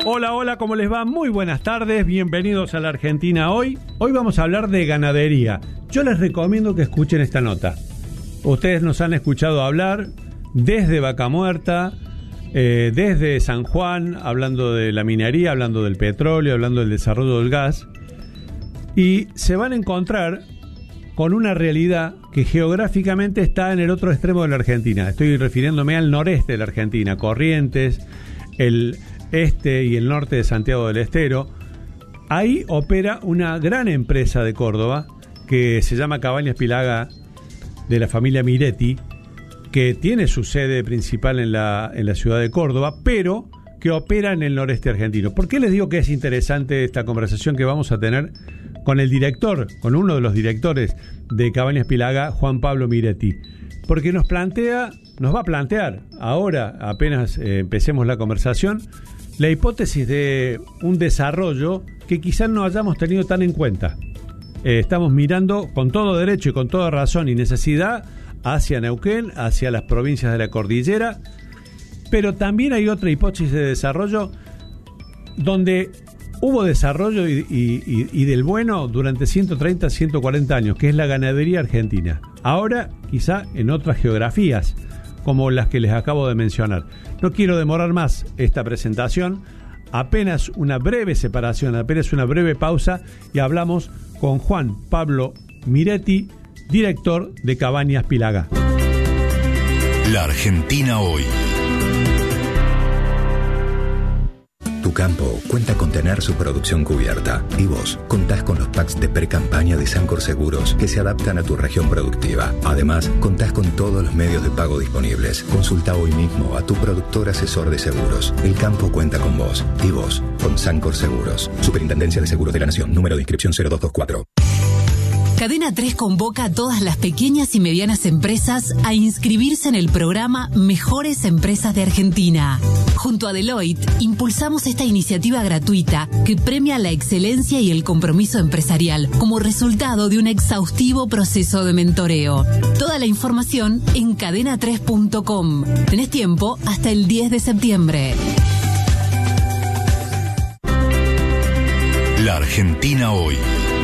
Hola, hola, ¿cómo les va? Muy buenas tardes, bienvenidos a la Argentina hoy. Hoy vamos a hablar de ganadería. Yo les recomiendo que escuchen esta nota. Ustedes nos han escuchado hablar desde Vaca Muerta, desde San Juan, hablando de la minería, hablando del petróleo, hablando del desarrollo del gas. Y se van a encontrar con una realidad que geográficamente está en el otro extremo de la Argentina. Estoy refiriéndome al noreste de la Argentina, Corrientes, el este y el norte de Santiago del Estero. Ahí opera una gran empresa de Córdoba que se llama Cabañas Pilaga, de la familia Miretti, que tiene su sede principal en la ciudad de Córdoba, pero que opera en el noreste argentino. ¿Por qué les digo que es interesante esta conversación que vamos a tener con el director, con uno de los directores de Cabañas Pilaga, Juan Pablo Miretti? Porque nos va a plantear, ahora apenas empecemos la conversación, la hipótesis de un desarrollo que quizás no hayamos tenido tan en cuenta. Estamos mirando con todo derecho y con toda razón y necesidad hacia Neuquén, hacia las provincias de la cordillera, pero también hay otra hipótesis de desarrollo donde hubo desarrollo y del bueno durante 130, 140 años, que es la ganadería argentina. Ahora, quizá en otras geografías, como las que les acabo de mencionar. No quiero demorar más esta presentación, apenas una breve separación, apenas una breve pausa y hablamos con Juan Pablo Miretti, director de Cabañas Pilaga. La Argentina hoy. Tu campo cuenta con tener su producción cubierta y vos contás con los packs de pre-campaña de Sancor Seguros que se adaptan a tu región productiva. Además, contás con todos los medios de pago disponibles. Consulta hoy mismo a tu productor asesor de seguros. El campo cuenta con vos y vos con Sancor Seguros. Superintendencia de Seguros de la Nación. Número de inscripción 0224. Cadena 3 convoca a todas las pequeñas y medianas empresas a inscribirse en el programa Mejores Empresas de Argentina. Junto a Deloitte, impulsamos esta iniciativa gratuita que premia la excelencia y el compromiso empresarial como resultado de un exhaustivo proceso de mentoreo. Toda la información en cadena3.com. Tenés tiempo hasta el 10 de septiembre. La Argentina hoy.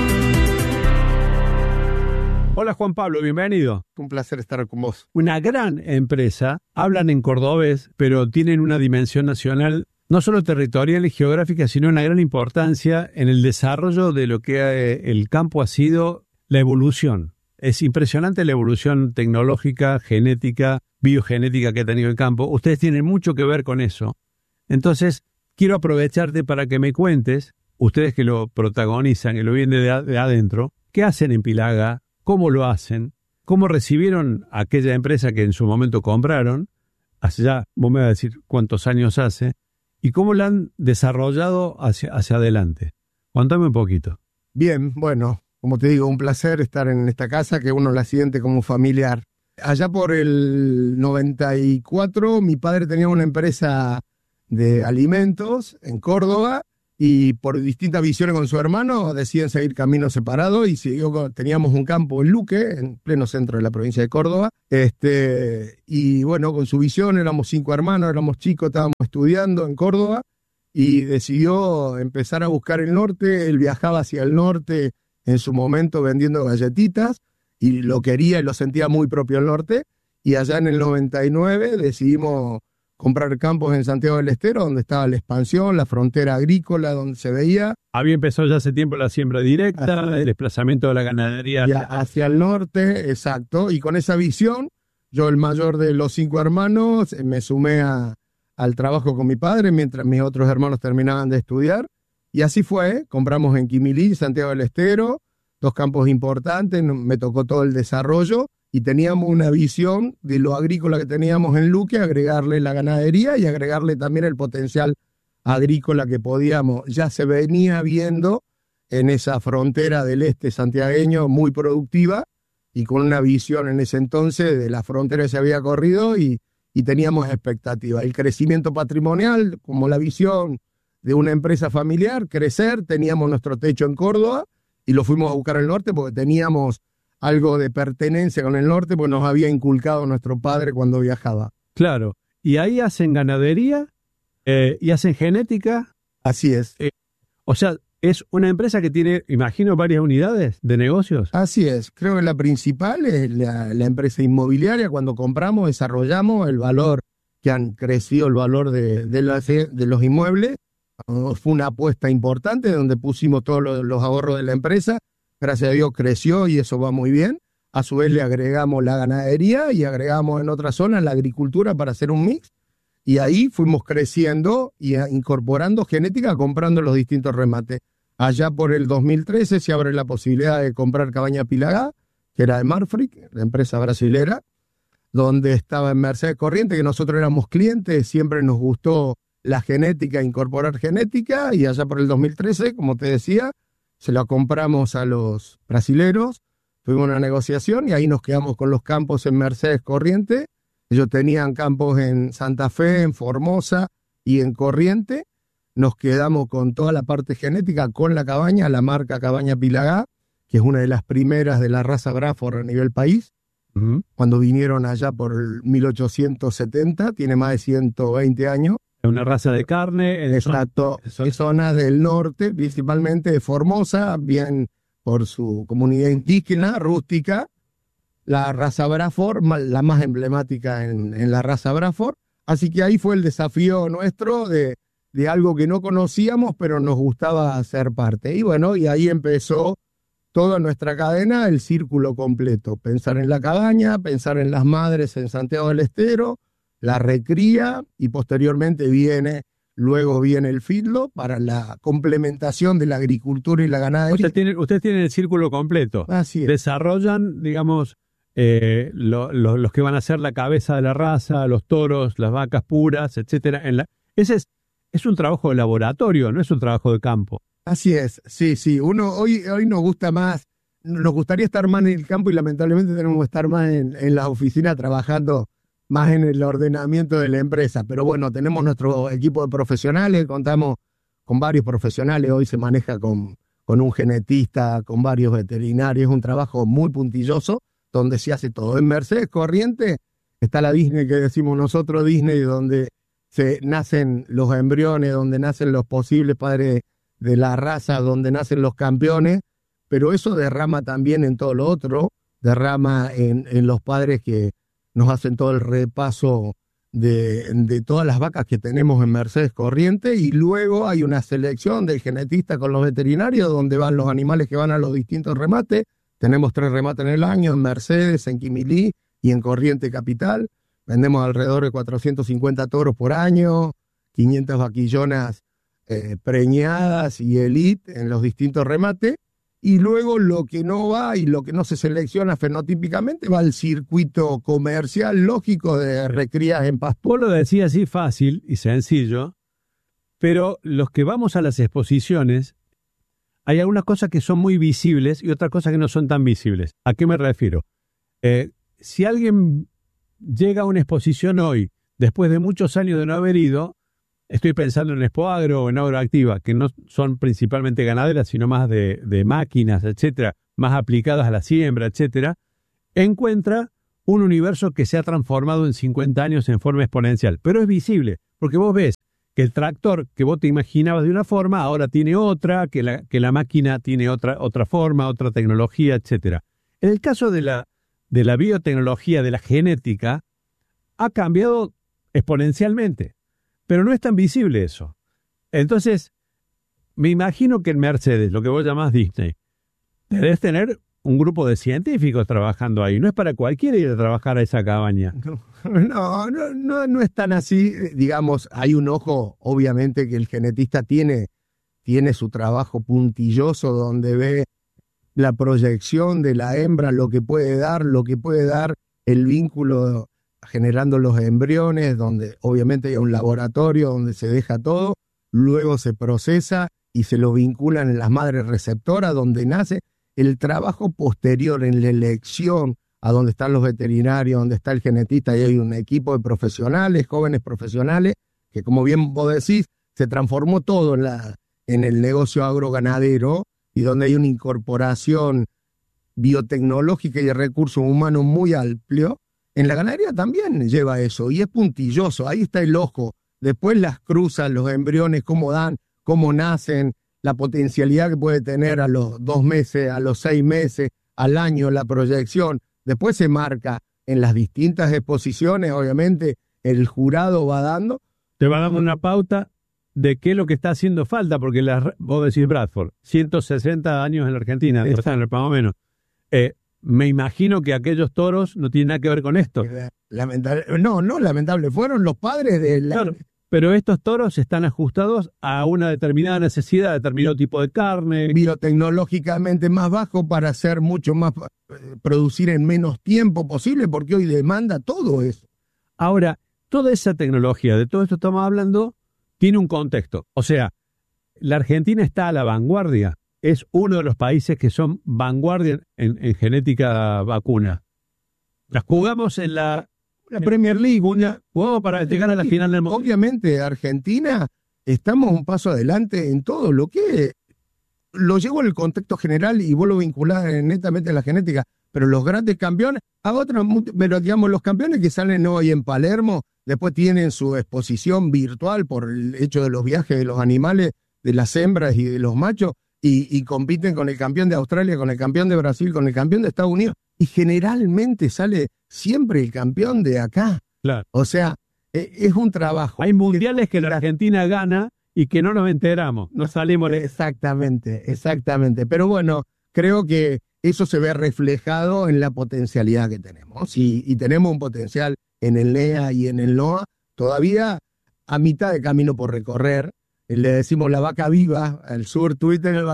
Hola Juan Pablo, bienvenido. Un placer estar con vos. Una gran empresa, hablan en cordobés, pero tienen una dimensión nacional, no solo territorial y geográfica, sino una gran importancia en el desarrollo de lo que el campo ha sido la evolución. Es impresionante la evolución tecnológica, genética, biogenética que ha tenido el campo. Ustedes tienen mucho que ver con eso. Entonces, quiero aprovecharte para que me cuentes, ustedes que lo protagonizan, que lo vienen de adentro, ¿qué hacen en Pilaga? ¿Cómo lo hacen? ¿Cómo recibieron aquella empresa que en su momento compraron? Hace ya, vos me vas a decir cuántos años hace. ¿Y cómo la han desarrollado hacia adelante? Contame un poquito. Bien, bueno, como te digo, un placer estar en esta casa que uno la siente como familiar. Allá por el 94, mi padre tenía una empresa de alimentos en Córdoba. Y por distintas visiones con su hermano deciden seguir caminos separados y teníamos un campo en Luque, en pleno centro de la provincia de Córdoba. Y bueno, con su visión éramos 5 hermanos, éramos chicos, estábamos estudiando en Córdoba y decidió empezar a buscar el norte. Él viajaba hacia el norte en su momento vendiendo galletitas y lo quería y lo sentía muy propio el norte. Y allá en el 99 decidimos comprar campos en Santiago del Estero, donde estaba la expansión, la frontera agrícola, donde se veía. Había empezado ya hace tiempo la siembra directa, el desplazamiento de la ganadería hacia el norte, exacto. Y con esa visión, yo, el mayor de los 5 hermanos, me sumé al trabajo con mi padre, mientras mis otros hermanos terminaban de estudiar. Y así fue, compramos en Quimilí, Santiago del Estero, 2 campos importantes, me tocó todo el desarrollo. Y teníamos una visión de lo agrícola que teníamos en Luque, agregarle la ganadería y agregarle también el potencial agrícola que podíamos. Ya se venía viendo en esa frontera del este santiagueño muy productiva y con una visión en ese entonces de la frontera que se había corrido y teníamos expectativa. El crecimiento patrimonial, como la visión de una empresa familiar, crecer, teníamos nuestro techo en Córdoba y lo fuimos a buscar al norte porque teníamos algo de pertenencia con el norte, pues nos había inculcado nuestro padre cuando viajaba. Claro, y ahí hacen ganadería y hacen genética. Así es. O sea, es una empresa que tiene, imagino, varias unidades de negocios. Así es. Creo que la principal es la empresa inmobiliaria. Cuando compramos, desarrollamos el valor que han crecido, el valor de los inmuebles. Fue una apuesta importante donde pusimos todos los ahorros de la empresa. Gracias a Dios creció y eso va muy bien. A su vez le agregamos la ganadería y agregamos en otra zona la agricultura para hacer un mix. Y ahí fuimos creciendo y incorporando genética, comprando los distintos remates. Allá por el 2013 se abre la posibilidad de comprar Cabaña Pilagá, que era de Marfrig, la empresa brasilera, donde estaba en Mercedes Corrientes, que nosotros éramos clientes, siempre nos gustó la genética, incorporar genética, y allá por el 2013, como te decía, se la compramos a los brasileros, tuvimos una negociación y ahí nos quedamos con los campos en Mercedes Corrientes. Ellos tenían campos en Santa Fe, en Formosa y en Corrientes. Nos quedamos con toda la parte genética, con la cabaña, la marca Cabaña Pilagá, que es una de las primeras de la raza Braford a nivel país. Cuando vinieron allá por 1870, tiene más de 120 años. Es una raza de carne. Exacto, son zonas del norte, principalmente de Formosa, bien por su comunidad indígena, rústica. La raza Braford, la más emblemática en la raza Braford. Así que ahí fue el desafío nuestro de algo que no conocíamos, pero nos gustaba ser parte. Y bueno, y ahí empezó toda nuestra cadena, el círculo completo. Pensar en la cabaña, pensar en las madres en Santiago del Estero, la recría y posteriormente luego viene el feedlot para la complementación de la agricultura y la ganadería. Ustedes tienen el círculo completo. Así es. Desarrollan, digamos, los que van a ser la cabeza de la raza, los toros, las vacas puras, etcétera. Ese es un trabajo de laboratorio, no es un trabajo de campo. Así es, sí. Hoy nos gustaría estar más en el campo y lamentablemente tenemos que estar más en la oficina trabajando más en el ordenamiento de la empresa. Pero bueno, tenemos nuestro equipo de profesionales, contamos con varios profesionales, hoy se maneja con un genetista, con varios veterinarios, es un trabajo muy puntilloso donde se hace todo. En Mercedes Corrientes está la Disney que decimos nosotros, Disney, donde se nacen los embriones, donde nacen los posibles padres de la raza, donde nacen los campeones, pero eso derrama también en todo lo otro, derrama en los padres que nos hacen todo el repaso de todas las vacas que tenemos en Mercedes Corrientes, y luego hay una selección del genetista con los veterinarios donde van los animales que van a los distintos remates. Tenemos 3 remates en el año, en Mercedes, en Quimilí y en Corrientes Capital. Vendemos alrededor de 450 toros por año, 500 vaquillonas preñadas y elite en los distintos remates. Y luego lo que no va y lo que no se selecciona fenotípicamente va al circuito comercial lógico de recrías en pasto. Vos lo decías así fácil y sencillo, pero los que vamos a las exposiciones, hay algunas cosas que son muy visibles y otras cosas que no son tan visibles. ¿A qué me refiero? Si alguien llega a una exposición hoy, después de muchos años de no haber ido, estoy pensando en Expoagro o en Agroactiva, que no son principalmente ganaderas, sino más de máquinas, etcétera, más aplicadas a la siembra, etcétera, encuentra un universo que se ha transformado en 50 años en forma exponencial. Pero es visible, porque vos ves que el tractor que vos te imaginabas de una forma, ahora tiene otra, que la máquina tiene otra forma, otra tecnología, etcétera. En el caso de la biotecnología, de la genética, ha cambiado exponencialmente. Pero no es tan visible eso. Entonces, me imagino que en Mercedes, lo que vos llamás Disney, debes tener un grupo de científicos trabajando ahí. No es para cualquiera ir a trabajar a esa cabaña. No es tan así. Digamos, hay un ojo, obviamente, que el genetista tiene su trabajo puntilloso donde ve la proyección de la hembra, lo que puede dar el vínculo generando los embriones, donde obviamente hay un laboratorio donde se deja todo, luego se procesa y se lo vinculan en las madres receptoras donde nace. El trabajo posterior en la elección a donde están los veterinarios, donde está el genetista, y hay un equipo de profesionales, jóvenes profesionales, que como bien vos decís, se transformó todo en el negocio agroganadero, y donde hay una incorporación biotecnológica y de recursos humanos muy amplio. En la ganadería también lleva eso, y es puntilloso, ahí está el ojo. Después las cruzas, los embriones, cómo cómo nacen, la potencialidad que puede tener a los 2 meses, a los 6 meses, al año, la proyección. Después se marca en las distintas exposiciones, obviamente el jurado va dando. Te va dando una pauta de qué es lo que está haciendo falta, porque vos decís Bradford, 160 años en la Argentina, más o menos. Me imagino que aquellos toros no tienen nada que ver con esto. Lamentable. Fueron los padres de la... Claro, pero estos toros están ajustados a una determinada necesidad, determinado tipo de carne. Biotecnológicamente más bajo para hacer mucho más, producir en menos tiempo posible, porque hoy demanda todo eso. Ahora, toda esa tecnología, de todo esto estamos hablando, tiene un contexto. O sea, la Argentina está a la vanguardia. Es uno de los países que son vanguardia en genética vacuna. Las jugamos en la Premier League, jugamos para llegar a la final del mundo. Obviamente, Argentina, estamos un paso adelante en todo lo que lo llevo en el contexto general y vos lo vinculás netamente a la genética, pero los grandes campeones, pero digamos, los campeones que salen hoy en Palermo, después tienen su exposición virtual por el hecho de los viajes de los animales, de las hembras y de los machos, y compiten con el campeón de Australia, con el campeón de Brasil, con el campeón de Estados Unidos, y generalmente sale siempre el campeón de acá. Claro. O sea, es un trabajo. Hay mundiales que la Argentina gana y que no nos enteramos, no salimos. Exactamente. Pero bueno, creo que eso se ve reflejado en la potencialidad que tenemos. Y tenemos un potencial en el NEA y en el NOA, todavía a mitad de camino por recorrer. Le decimos la vaca viva, al sur Twitter el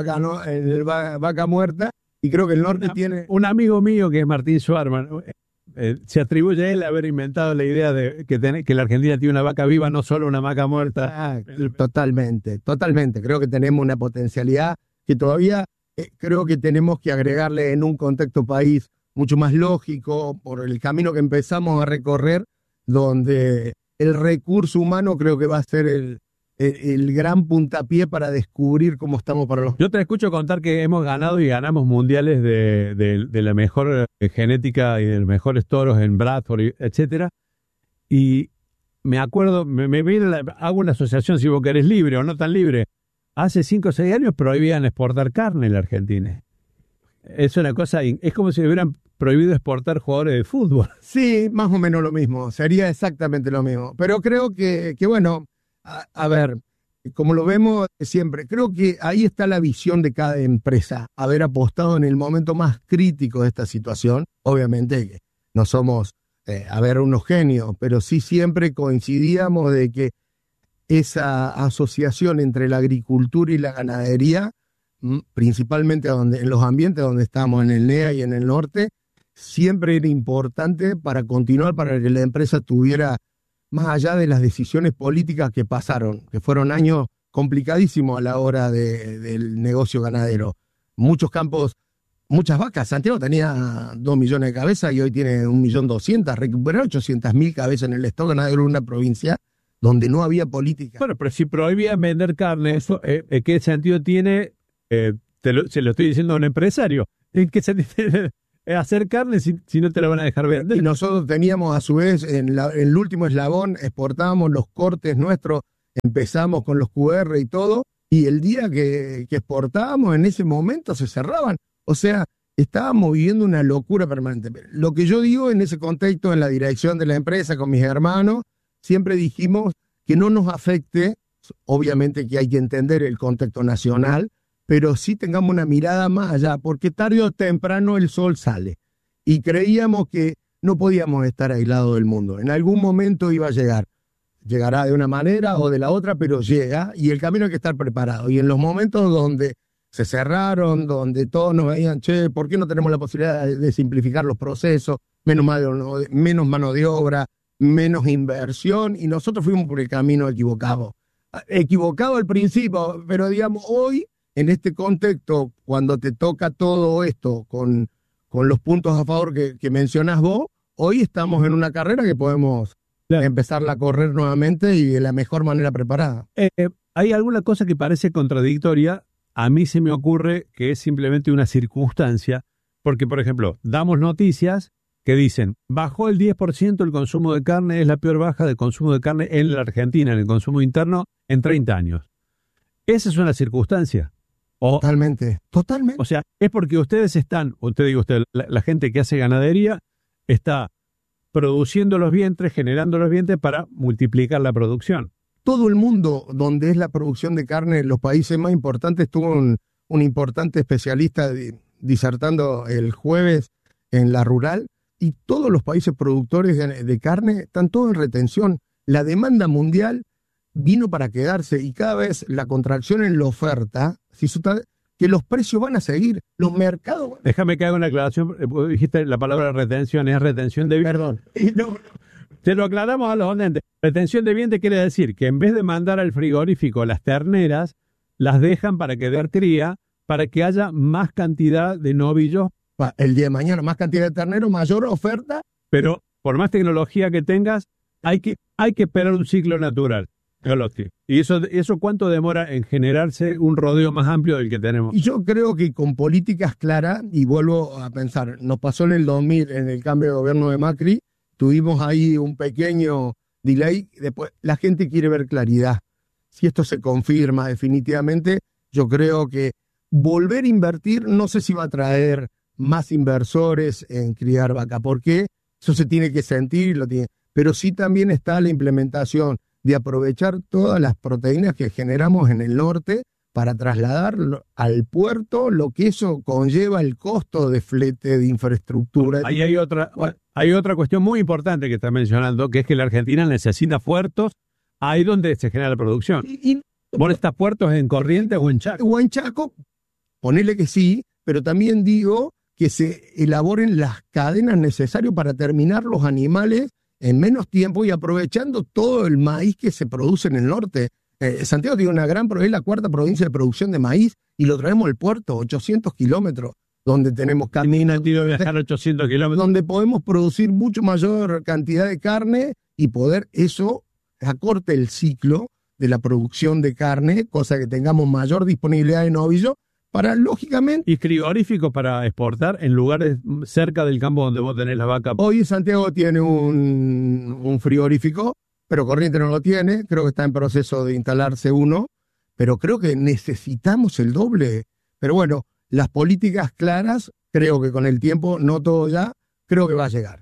vaca muerta, y creo que el norte tiene... Un amigo mío que es Martín Schwarman, se atribuye a él haber inventado la idea de que la Argentina tiene una vaca viva, no solo una vaca muerta. Totalmente. Creo que tenemos una potencialidad que todavía creo que tenemos que agregarle en un contexto país mucho más lógico, por el camino que empezamos a recorrer, donde el recurso humano creo que va a ser el gran puntapié para descubrir cómo estamos para los... Yo te escucho contar que hemos ganado y ganamos mundiales de la mejor genética y de los mejores toros en Bradford, etcétera. Y me acuerdo, me viene, hago una asociación, si vos querés libre o no tan libre. Hace 5 o 6 años prohibían exportar carne en la Argentina. Es una cosa, es como si hubieran prohibido exportar jugadores de fútbol. Sí, más o menos lo mismo, sería exactamente lo mismo. Pero creo que bueno... A ver, como lo vemos siempre, creo que ahí está la visión de cada empresa, haber apostado en el momento más crítico de esta situación. Obviamente que no somos, unos genios, pero sí siempre coincidíamos de que esa asociación entre la agricultura y la ganadería, principalmente en los ambientes donde estamos, en el NEA y en el norte, siempre era importante para continuar, para que la empresa tuviera, más allá de las decisiones políticas que pasaron, que fueron años complicadísimos a la hora del negocio ganadero. Muchos campos, muchas vacas. Santiago tenía 2 millones de cabezas y hoy tiene 1.200.000. Recuperó 800.000 cabezas en el stock ganadero de una provincia donde no había política. Bueno, pero si prohibían vender carne, eso, ¿qué sentido tiene? Se lo estoy diciendo a un empresario. ¿En qué sentido tiene hacer carne si no te la van a dejar vender? Y nosotros teníamos a su vez en el último eslabón, exportábamos los cortes nuestros, empezamos con los QR y todo, y el día que exportábamos en ese momento se cerraban. O sea, estábamos viviendo una locura permanente. Lo que yo digo en ese contexto, en la dirección de la empresa con mis hermanos, siempre dijimos que no nos afecte, obviamente que hay que entender el contexto nacional, pero sí tengamos una mirada más allá, porque tarde o temprano el sol sale. Y creíamos que no podíamos estar aislados del mundo. En algún momento iba a llegar. Llegará de una manera o de la otra, pero llega, y el camino hay que estar preparado. Y en los momentos donde se cerraron, donde todos nos veían, che, ¿por qué no tenemos la posibilidad de simplificar los procesos? Menos mano de obra, menos inversión, y nosotros fuimos por el camino equivocado. Equivocado al principio, pero digamos, hoy, en este contexto, cuando te toca todo esto con los puntos a favor que mencionás vos, hoy estamos en una carrera que podemos empezarla a correr nuevamente y de la mejor manera preparada. Hay alguna cosa que parece contradictoria. A mí se me ocurre que es simplemente una circunstancia, porque, por ejemplo, damos noticias que dicen, bajó el 10% el consumo de carne, es la peor baja del consumo de carne en la Argentina, en el consumo interno, en 30 años. Esa es una circunstancia. Totalmente. O sea, es porque ustedes la gente que hace ganadería está produciendo los vientres, generando los vientres para multiplicar la producción. Todo el mundo donde es la producción de carne, en los países más importantes, tuvo un importante especialista disertando el jueves en La Rural, y todos los países productores de carne están todos en retención. La demanda mundial vino para quedarse y cada vez la contracción en la oferta, que los precios van a seguir, los mercados... Déjame que haga una aclaración, dijiste la palabra retención, es retención de... Perdón. No. Te lo aclaramos a los oyentes. Retención de vientre quiere decir que en vez de mandar al frigorífico las terneras, las dejan para que den cría, para que haya más cantidad de novillos. El día de mañana, más cantidad de terneros, mayor oferta. Pero por más tecnología que tengas, hay que esperar un ciclo natural. ¿Y eso cuánto demora en generarse un rodeo más amplio del que tenemos? Y yo creo que con políticas claras, y vuelvo a pensar, nos pasó en el 2000, en el cambio de gobierno de Macri, tuvimos ahí un pequeño delay, después la gente quiere ver claridad. Si esto se confirma definitivamente, yo creo que volver a invertir, no sé si va a traer más inversores en criar vaca, porque eso se tiene que sentir, pero sí también está la implementación de aprovechar todas las proteínas que generamos en el norte para trasladar al puerto, lo que eso conlleva el costo de flete, de infraestructura. Ahí hay otra cuestión muy importante que está mencionando, que es que la Argentina necesita puertos ahí donde se genera la producción. ¿Vos necesitas puertos en Corrientes o en Chaco? O en Chaco, ponele que sí, pero también digo que se elaboren las cadenas necesarias para terminar los animales en menos tiempo y aprovechando todo el maíz que se produce en el norte. Santiago tiene es la cuarta provincia de producción de maíz y lo traemos al puerto, 800 kilómetros, donde tenemos carne. Viajar 800 kilómetros. Donde podemos producir mucho mayor cantidad de carne y poder eso acorte el ciclo de la producción de carne, cosa que tengamos mayor disponibilidad de novillo para, lógicamente... ¿Y frigoríficos para exportar en lugares cerca del campo donde vos tenés la vaca? Hoy Santiago tiene un frigorífico, pero Corrientes no lo tiene, creo que está en proceso de instalarse uno, pero creo que necesitamos el doble. Pero bueno, las políticas claras, creo que con el tiempo, no todo ya, creo que va a llegar.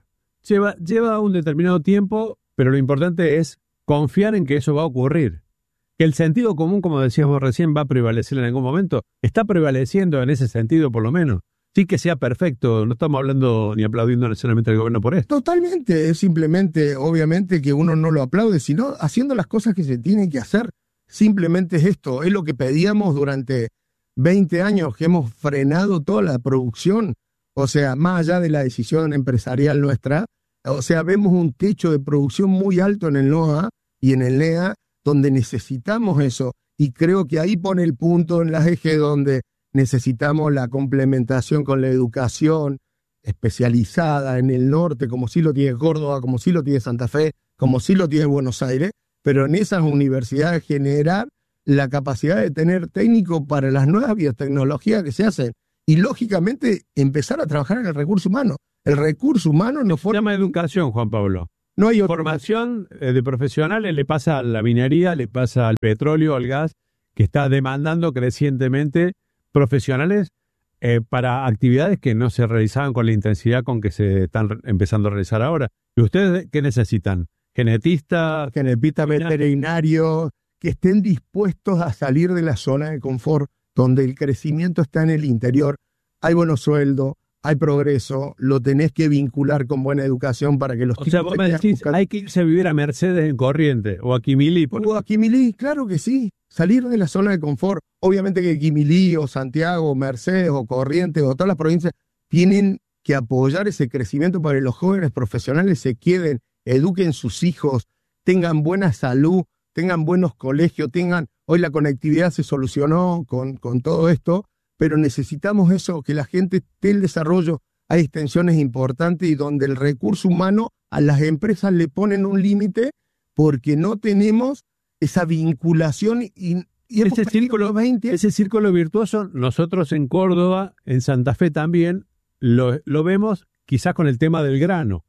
Lleva un determinado tiempo, pero lo importante es confiar en que eso va a ocurrir. Que el sentido común, como decías vos recién, va a prevalecer en algún momento. Está prevaleciendo en ese sentido, por lo menos. Sí que sea perfecto, no estamos hablando ni aplaudiendo necesariamente al gobierno por esto. Totalmente, es simplemente, obviamente, que uno no lo aplaude, sino haciendo las cosas que se tienen que hacer. Simplemente es esto, es lo que pedíamos durante 20 años, que hemos frenado toda la producción. O sea, más allá de la decisión empresarial nuestra, o sea, vemos un techo de producción muy alto en el NOA y en el NEA, donde necesitamos eso. Y creo que ahí pone el punto en las ejes donde necesitamos la complementación con la educación especializada en el norte, como sí lo tiene Córdoba, como sí lo tiene Santa Fe, como sí lo tiene Buenos Aires, pero en esas universidades generar la capacidad de tener técnicos para las nuevas biotecnologías que se hacen. Y lógicamente empezar a trabajar en el recurso humano. El recurso humano no se llama educación, Juan Pablo. No hay formación de profesionales, le pasa a la minería, le pasa al petróleo, al gas, que está demandando crecientemente profesionales para actividades que no se realizaban con la intensidad con que se están empezando a realizar ahora. ¿Y ustedes qué necesitan? ¿Genetistas? Veterinarios, que estén dispuestos a salir de la zona de confort, donde el crecimiento está en el interior. Hay buenos sueldos, hay progreso, lo tenés que vincular con buena educación para que los tipos... O sea, vos me decís, hay que irse a vivir a Mercedes en Corrientes, o a Quimilí. O a Quimilí, claro que sí. Salir de la zona de confort. Obviamente que Quimilí, o Santiago, o Mercedes, o Corrientes, o todas las provincias, tienen que apoyar ese crecimiento para que los jóvenes profesionales se queden, eduquen sus hijos, tengan buena salud, tengan buenos colegios, Hoy la conectividad se solucionó con todo esto, pero necesitamos eso, que la gente esté en desarrollo. Hay extensiones importantes y donde el recurso humano a las empresas le ponen un límite porque no tenemos esa vinculación y ese círculo virtuoso. Nosotros en Córdoba, en Santa Fe también, lo vemos quizás con el tema del grano.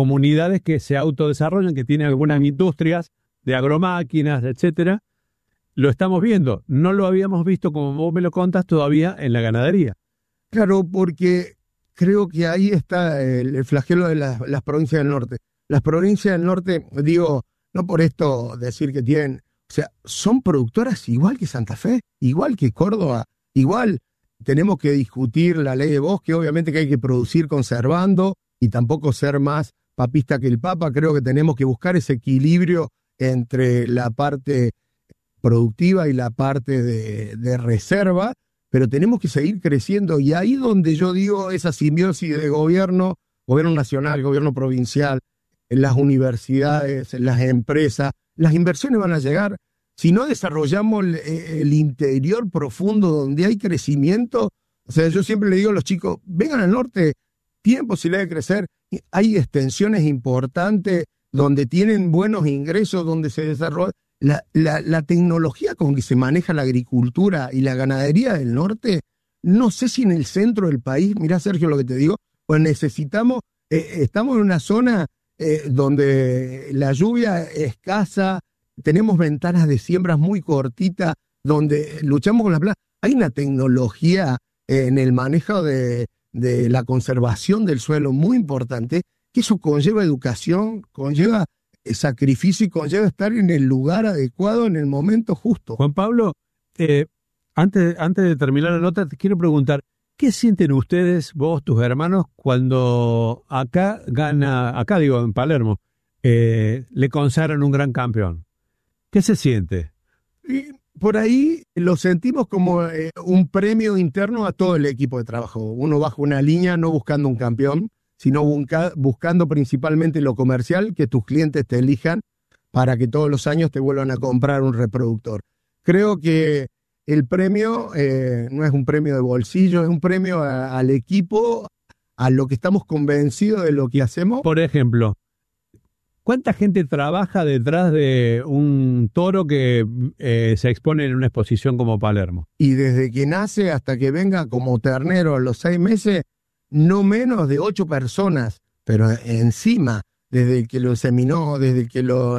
Comunidades que se autodesarrollan, que tienen algunas industrias de agromáquinas, etcétera, lo estamos viendo. No lo habíamos visto, como vos me lo contas, todavía en la ganadería. Claro, porque creo que ahí está el flagelo de las provincias del norte. Las provincias del norte, digo, no por esto decir que tienen, o sea, son productoras igual que Santa Fe, igual que Córdoba, igual tenemos que discutir la ley de bosque, obviamente que hay que producir conservando y tampoco ser más papista que el Papa. Creo que tenemos que buscar ese equilibrio entre la parte productiva y la parte de reserva, pero tenemos que seguir creciendo, y ahí donde yo digo esa simbiosis de gobierno nacional, gobierno provincial, las universidades, las empresas, las inversiones van a llegar. Si no desarrollamos el interior profundo donde hay crecimiento, o sea, yo siempre le digo a los chicos, vengan al norte, tienen posibilidad de crecer, hay extensiones importantes donde tienen buenos ingresos, donde se desarrolla la tecnología con que se maneja la agricultura y la ganadería del norte. No sé si en el centro del país, mirá Sergio lo que te digo, pues necesitamos, estamos en una zona donde la lluvia es escasa, tenemos ventanas de siembras muy cortitas, donde luchamos con la plaga. Hay una tecnología en el manejo de la conservación del suelo muy importante, que eso conlleva educación, conlleva sacrificio y conlleva estar en el lugar adecuado en el momento justo. Juan Pablo, antes de terminar la nota, te quiero preguntar, ¿qué sienten ustedes, vos, tus hermanos, cuando acá digo, en Palermo, le consagran un gran campeón? ¿Qué se siente? Y por ahí lo sentimos como un premio interno a todo el equipo de trabajo. Uno baja una línea no buscando un campeón, sino buscando principalmente lo comercial, que tus clientes te elijan para que todos los años te vuelvan a comprar un reproductor. Creo que el premio no es un premio de bolsillo, es un premio al equipo, a lo que estamos convencidos de lo que hacemos. Por ejemplo, ¿cuánta gente trabaja detrás de un toro que se expone en una exposición como Palermo? Y desde que nace hasta que venga como ternero a los 6 meses, no menos de 8 personas, pero encima, desde el que lo inseminó, desde el que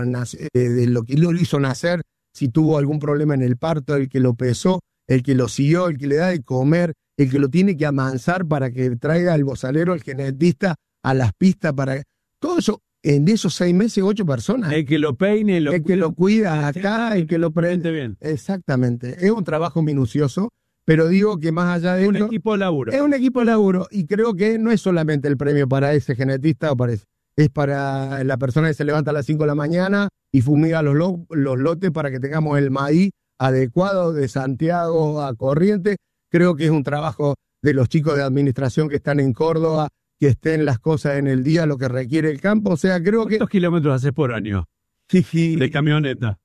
de lo que lo hizo nacer, si tuvo algún problema en el parto, el que lo pesó, el que lo siguió, el que le da de comer, el que lo tiene que amansar para que traiga al bozalero, el genetista, a las pistas, para todo eso, en esos 6 meses, 8 personas. El que lo peine, el que lo cuida acá, el que lo prende bien. Exactamente, es un trabajo minucioso. Pero digo que más allá de un eso, equipo de laburo. Es un equipo de laburo, y creo que no es solamente el premio para ese genetista o para ese, es para la persona que se levanta a las 5 de la mañana y fumiga los lotes para que tengamos el maíz adecuado de Santiago a Corrientes. Creo que es un trabajo de los chicos de administración que están en Córdoba, que estén las cosas en el día, lo que requiere el campo. O sea, creo que... ¿Cuántos kilómetros haces por año? Sí. ¿De camioneta?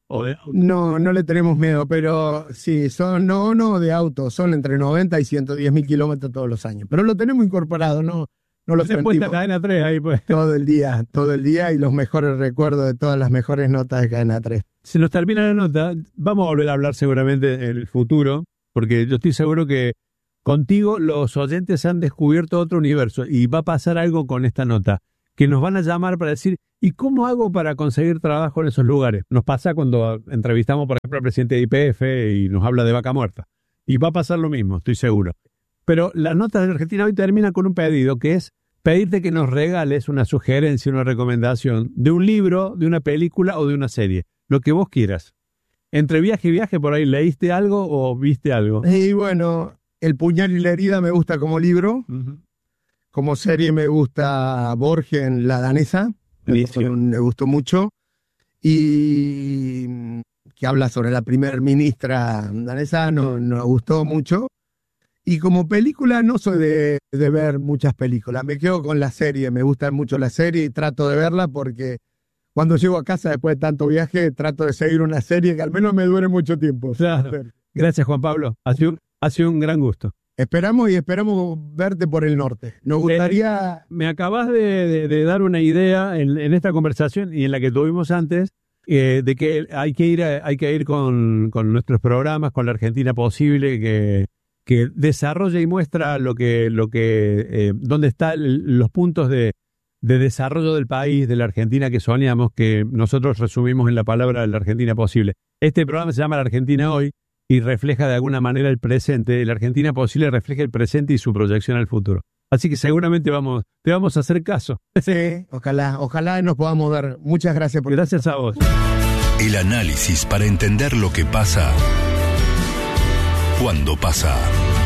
No le tenemos miedo, pero sí, no de auto, son entre 90 y 110.000 kilómetros todos los años. Pero lo tenemos incorporado, no lo sentimos. Después Cadena 3 ahí pues. Todo el día, y los mejores recuerdos de todas las mejores notas de Cadena 3. Se nos termina la nota, vamos a volver a hablar seguramente en el futuro, porque yo estoy seguro que contigo los oyentes han descubierto otro universo, y va a pasar algo con esta nota, que nos van a llamar para decir, ¿y cómo hago para conseguir trabajo en esos lugares? Nos pasa cuando entrevistamos, por ejemplo, al presidente de YPF y nos habla de vaca muerta. Y va a pasar lo mismo, estoy seguro. Pero la nota de Argentina hoy termina con un pedido, que es pedirte que nos regales una sugerencia, una recomendación de un libro, de una película o de una serie. Lo que vos quieras. Entre viaje y viaje, por ahí, ¿leíste algo o viste algo? Y bueno, El puñal y la herida me gusta como libro. Uh-huh. Como serie me gusta Borgen, la danesa, me gustó mucho, y que habla sobre la primer ministra danesa, nos gustó mucho. Y como película no soy de ver muchas películas, me quedo con la serie, me gusta mucho la serie y trato de verla porque cuando llego a casa después de tanto viaje trato de seguir una serie que al menos me dure mucho tiempo. Claro. Gracias, Juan Pablo, ha sido un gran gusto. Esperamos verte por el norte. Nos gustaría... Me acabas de dar una idea en esta conversación y en la que tuvimos antes, de que hay que ir con nuestros programas, con la Argentina Posible, que desarrolla y muestra dónde están los puntos de de desarrollo del país, de la Argentina que soñamos, que nosotros resumimos en la palabra la Argentina posible. Este programa se llama La Argentina Hoy y refleja de alguna manera el presente. La Argentina posible refleja el presente y su proyección al futuro. Así que seguramente te vamos a hacer caso. Sí, ojalá nos podamos dar. Muchas gracias. Gracias a vos. El análisis para entender lo que pasa cuando pasa.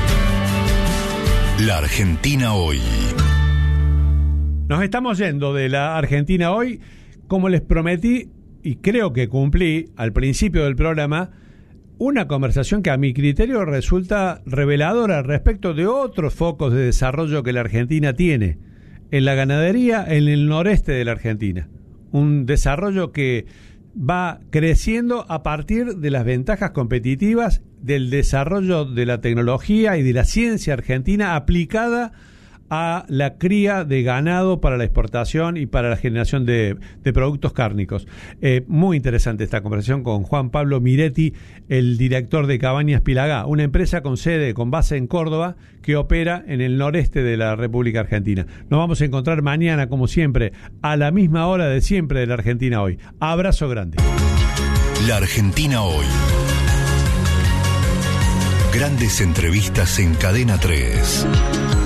La Argentina Hoy. Nos estamos yendo de la Argentina Hoy, como les prometí, y creo que cumplí al principio del programa, una conversación que a mi criterio resulta reveladora respecto de otros focos de desarrollo que la Argentina tiene en la ganadería en el noreste de la Argentina. Un desarrollo que va creciendo a partir de las ventajas competitivas del desarrollo de la tecnología y de la ciencia argentina aplicada a la cría de ganado para la exportación y para la generación de productos cárnicos. Muy interesante esta conversación con Juan Pablo Miretti, el director de Cabañas Pilagá, una empresa con base en Córdoba que opera en el noreste de la República Argentina. Nos vamos a encontrar mañana, como siempre, a la misma hora de siempre de la Argentina Hoy. Abrazo grande. La Argentina Hoy. Grandes entrevistas en Cadena 3.